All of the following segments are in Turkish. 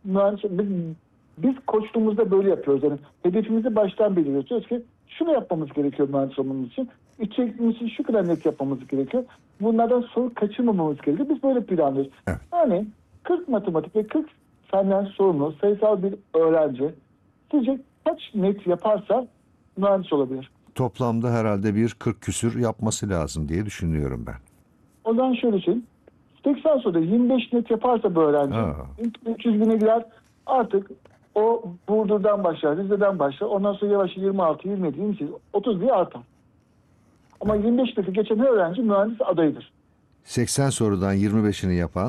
biz koçluğumuzda böyle yapıyoruz. Yani hedefimizi baştan belirliyoruz. Diyoruz ki şunu yapmamız gerekiyor mühendis olmamız için. İçeriğimiz için şu kadar net yapmamız gerekiyor. Bunlardan soru kaçırmamamız gerekiyor. Biz böyle planlıyoruz. Evet. Yani 40 matematik ve 40 fenden sorumlu sayısal bir öğrenci sizce kaç net yaparsa mühendis olabilir? Toplamda herhalde bir 40 küsür yapması lazım diye düşünüyorum ben. O zaman şöyle söyleyeyim. 80 soruda 25 net yaparsa bu öğrenci Aa. 300 bine girer. Artık o Burdur'dan başlar, Rize'den başlar. Ondan sonra yavaş 26, 27, 28, 30 diye artar. Ama 25 neti geçen her öğrenci mühendis adayıdır. 80 sorudan 25'ini yapan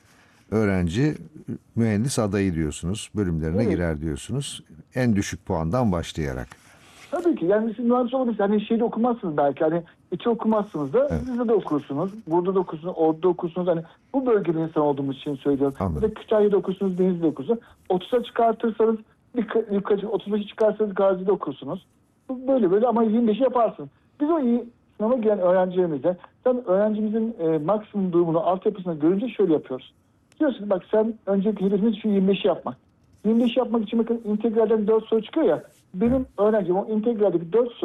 öğrenci mühendis adayı diyorsunuz. Bölümlerine Evet. girer diyorsunuz. En düşük puandan başlayarak. Tabii ki. Yani siz mühendis olabilirsiniz. Hani şeyde okumazsınız belki. Hani içi okumazsınız da Rize'de okursunuz. Burada da okursunuz. Orada okursunuz. Hani bu bölgede insan olduğumuz için söylüyorum. Anladım. Ya da Kütahya'da okursunuz. Denizli'de okursunuz. 30'a çıkartırsanız yukarı 35'i çıkarsanız Gazi'de okursunuz. Bu böyle böyle ama 25'i yaparsın. Biz o iyi sınava giren öğrencilerimize sen öğrencimizin maksimum durumunu altyapısını görünce şöyle yapıyoruz. Diyorsun bak sen önceki hedefimiz şu 25'i yapmak. 25 yapmak için bakın integralden 4 soru çıkıyor ya. Benim öğrencim o integraldeki 4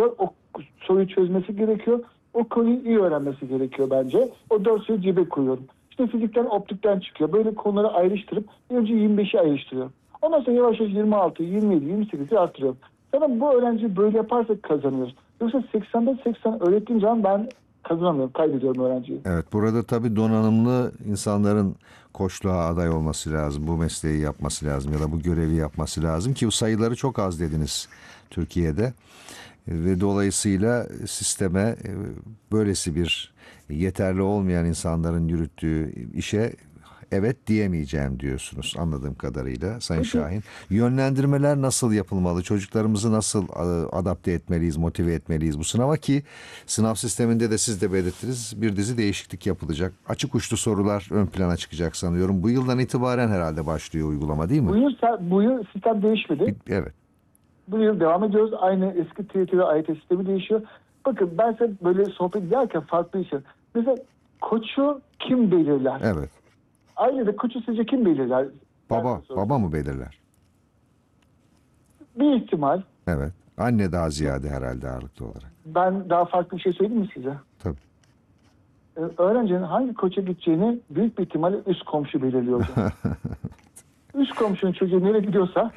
soruyu çözmesi gerekiyor. O konuyu iyi öğrenmesi gerekiyor bence. O 4 soruyu cebe koyuyorum. İşte fizikten, optikten çıkıyor. Böyle konuları ayrıştırıp önce 25'i ayrıştırıyorum. Ondan sonra yavaş yavaş 26, 27, 28'i arttırıyorum. Sana bu öğrenci böyle yaparsa kazanıyoruz. Yoksa 80'de 80 öğrettiğim zaman ben kazanamıyorum, kaybediyorum öğrenciyi. Evet, burada tabii donanımlı insanların koçluğa aday olması lazım. Bu mesleği yapması lazım ya da bu görevi yapması lazım ki bu sayıları çok az dediniz Türkiye'de. Ve dolayısıyla sisteme böylesi bir yeterli olmayan insanların yürüttüğü işe evet diyemeyeceğim diyorsunuz anladığım kadarıyla Sayın Peki. Şahin. Yönlendirmeler nasıl yapılmalı? Çocuklarımızı nasıl adapte etmeliyiz, motive etmeliyiz bu sınava ki sınav sisteminde de siz de belirttiniz bir dizi değişiklik yapılacak. Açık uçlu sorular ön plana çıkacak sanıyorum. Bu yıldan itibaren herhalde başlıyor uygulama değil mi? Bu yıl sistem değişmedi. Evet. Bu yıl devam ediyoruz. Aynı eski TYT ve AYT sistemi değişiyor. Bakın ben size böyle sohbet ederken farklı bir şey. Mesela koçu kim belirler? Evet. Ailede koçu sizce kim belirler? Baba mı belirler? Bir ihtimal. Evet. Anne daha ziyade herhalde ağırlıklı olarak. Ben daha farklı bir şey söyleyeyim mi size? Tabii. Öğrencinin hangi koça gideceğini büyük bir ihtimalle üst komşu belirliyor hocam. Üst komşunun çocuğu nereye gidiyorsa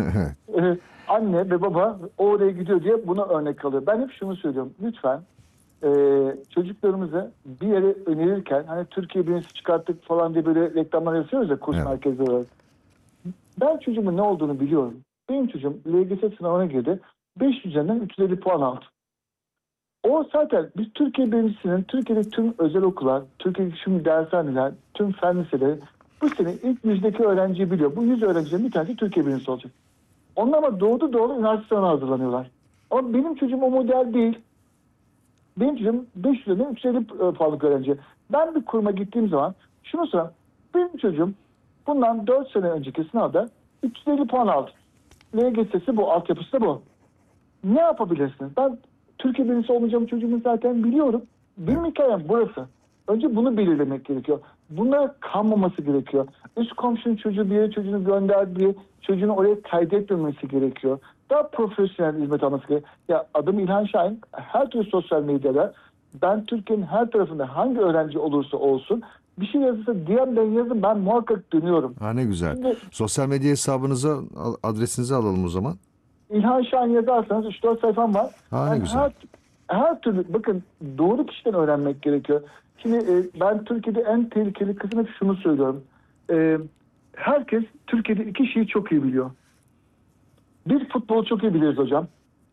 anne ve baba oraya gidiyor diye buna örnek alıyor. Ben hep şunu söylüyorum. Lütfen çocuklarımızı bir yere önerirken hani Türkiye birincisi çıkarttık falan diye böyle reklamlar yapıyoruz ya kurs Evet. merkezleri olarak. Ben çocuğumun ne olduğunu biliyorum. Benim çocuğum LGS sınavına girdi. 500 üzerinden 350 puan aldı. O zaten biz Türkiye birincisinin Türkiye'deki tüm özel okullar, Türkiye'deki tüm dershaneler, tüm fen liseleri bu sene ilk 100'deki öğrenciyi biliyor. Bu 100 öğrencinin bir tanesi Türkiye birincisi olacak. Onlar ama doğru üniversite sınavına hazırlanıyorlar. Ama benim çocuğum o model değil. Benim çocuğum 500'den 350 puanlık öğrenci. Ben bir kuruma gittiğim zaman şunu sorayım. Benim çocuğum bundan 4 sene önceki sınavda 350 puan aldı. LGS'si bu, altyapısı da bu. Ne yapabilirsiniz? Ben Türkiye birincisi olmayacağım çocuğumu zaten biliyorum. Benim hikayem burası. Önce bunu belirlemek gerekiyor. Bunlara kanmaması gerekiyor. Üst komşunun çocuğu bir yere çocuğunu gönderdiği çocuğunu oraya kaydetmemesi gerekiyor. Daha profesyonel hizmet alması gerekiyor. Ya adım İlhan Şahin. Her türlü sosyal medyada ben Türkiye'nin her tarafında hangi öğrenci olursa olsun bir şey yazırsa DM'den yazın ben muhakkak dönüyorum. Ha ne güzel. Şimdi- Sosyal medya hesabınıza adresinizi alalım o zaman. İlhan Şahin yazarsanız 3-4 sayfam var. Ha, ne Yani güzel. her türlü bakın doğru kişiden öğrenmek gerekiyor. Şimdi ben Türkiye'de en tehlikeli kısım hep şunu söylüyorum. Herkes Türkiye'de iki şeyi çok iyi biliyor. Bir futbolu çok iyi biliyoruz hocam.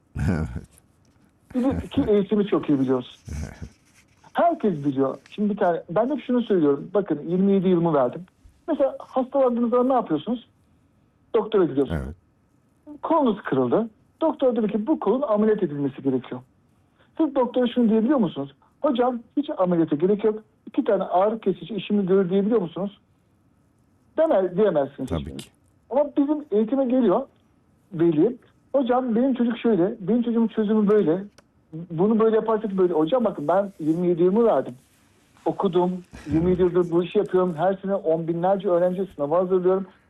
Bir de iki eğitimi çok iyi biliyoruz. Herkes biliyor. Şimdi bir tane ben hep şunu söylüyorum. Bakın 27 yılımı verdim. Mesela hastalandığınız zaman ne yapıyorsunuz? Doktora gidiyorsunuz. Evet. Kolunuz kırıldı. Doktor dedi ki bu kolun ameliyat edilmesi gerekiyor. Siz doktora şunu diyebiliyor musunuz? Hocam hiç ameliyata gerek yok. 2 tane ağrı kesici işimi görür diyebiliyor musunuz? Diyemezsiniz. Tabii hiçbiriniz. ki. Ama bizim eğitime geliyor veli. Hocam benim çocuk şöyle. Benim çocuğumun çözümü böyle. Bunu böyle yaparsak böyle. Hocam bakın ben 27 yılımı verdim. Okudum. 27 yıldır bu işi yapıyorum. Her sene on binlerce öğrenci sınava hazırlıyorum.